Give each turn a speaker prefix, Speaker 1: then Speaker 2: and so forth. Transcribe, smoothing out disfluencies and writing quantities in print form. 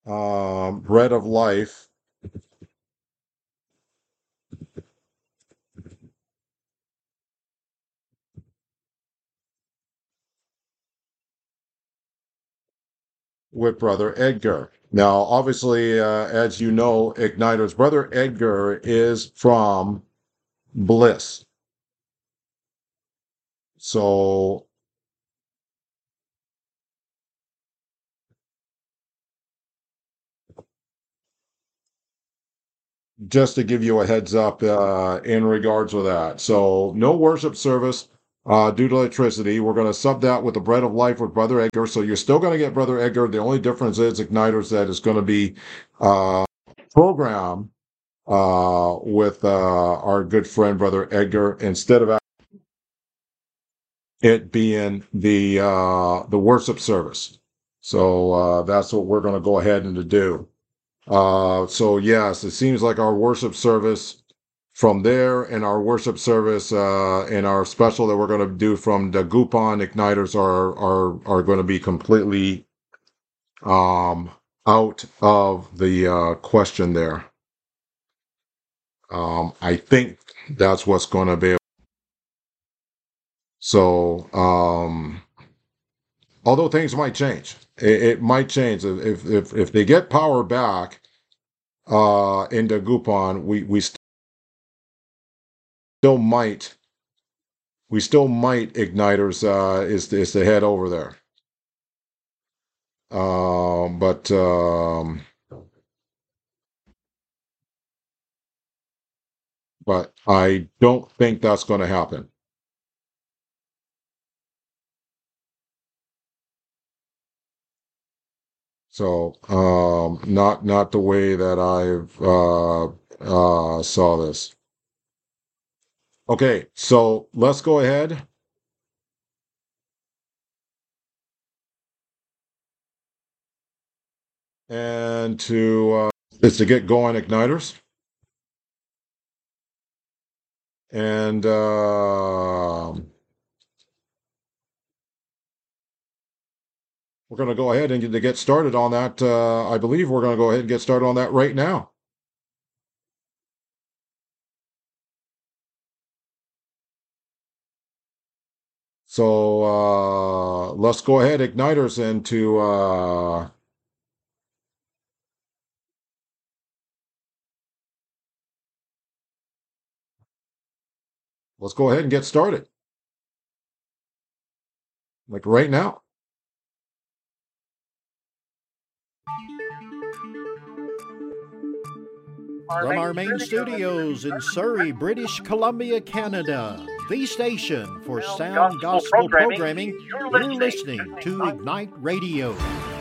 Speaker 1: Bread of Life. With Brother Edgar. Now, obviously, as you know, Igniters, Brother Edgar is from Bliss. So just to give you a heads up in regards with that. So no worship service due to electricity. We're going to sub that with the Bread of Life with Brother Edgar. So you're still going to get Brother Edgar. The only difference is Igniters that is going to be program with our good friend Brother Edgar instead of it being the worship service. So that's what we're going to go ahead and to do. So yes, it seems like our worship service from there and our worship service and our special that we're going to do from the Gupon Igniters are going to be completely out of the question there. I think that's what's going to be. So, although things might change, it might change if they get power back into Gupon, we still might Igniters is to head over there. But I don't think that's going to happen. So not the way that I've saw this. Okay, so let's go ahead and is to get going Igniters. And we're going to go ahead and get started on that. I believe we're going to go ahead and get started on that right now. So let's go ahead, Igniters, into let's go ahead and get started. Like right now.
Speaker 2: From our main studios in Surrey, British Columbia, Canada, the station for sound gospel programming, you're listening to Ignite Radio.